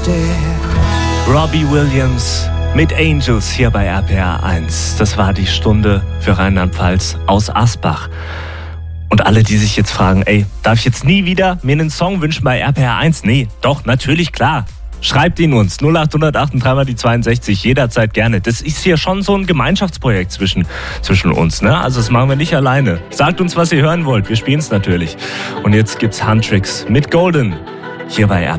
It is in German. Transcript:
Robbie Williams mit Angels hier bei RPR 1. Das war die Stunde für Rheinland-Pfalz aus Asbach. Und alle, die sich jetzt fragen, darf ich jetzt nie wieder mir einen Song wünschen bei RPR 1? Nee, doch, natürlich, klar. Schreibt ihn uns, 0838 die 62, jederzeit gerne. Das ist hier schon so ein Gemeinschaftsprojekt zwischen uns, ne? Also das machen wir nicht alleine. Sagt uns, was ihr hören wollt, wir spielen es natürlich. Und jetzt gibt's Huntrix mit Golden hier bei RPR.